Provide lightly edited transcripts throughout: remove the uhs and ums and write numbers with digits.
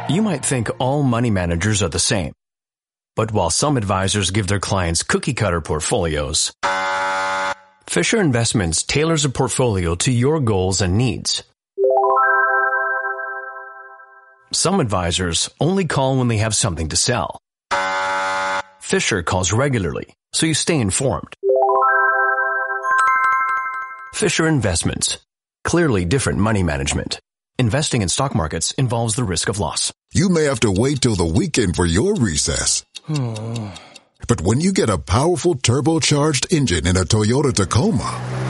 You might think all money managers are the same. But while some advisors give their clients cookie-cutter portfolios, Fisher Investments tailors a portfolio to your goals and needs. Some advisors only call when they have something to sell. Fisher calls regularly, so you stay informed. Fisher Investments. Clearly different money management. Investing in stock markets involves the risk of loss. You may have to wait till the weekend for your recess. But when you get a powerful turbocharged engine in a Toyota Tacoma,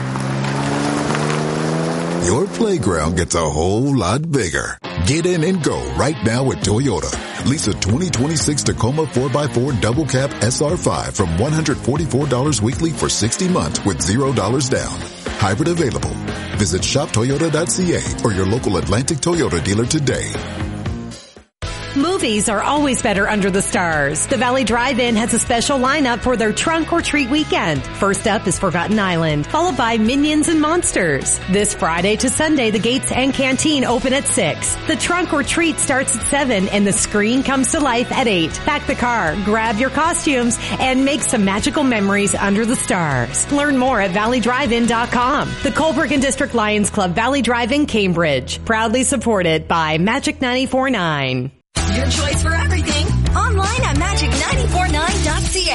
your playground gets a whole lot bigger. Get in and go right now with Toyota. Lease a 2026 Tacoma 4x4 double cab SR5 from $144 weekly for 60 months with $0 down. Hybrid available. Visit shoptoyota.ca or your local Atlantic Toyota dealer today. Movies are always better under the stars. The Valley Drive-In has a special lineup for their trunk or treat weekend. First up is Forgotten Island, followed by Minions and Monsters. This Friday to Sunday, the gates and canteen open at 6. The trunk or treat starts at 7 and the screen comes to life at 8. Pack the car, grab your costumes, and make some magical memories under the stars. Learn more at valleydrivein.com. The Colebrook and District Lions Club Valley Drive-In Cambridge. Proudly supported by Magic 94.9. Your choice for everything. Online at magic949.ca.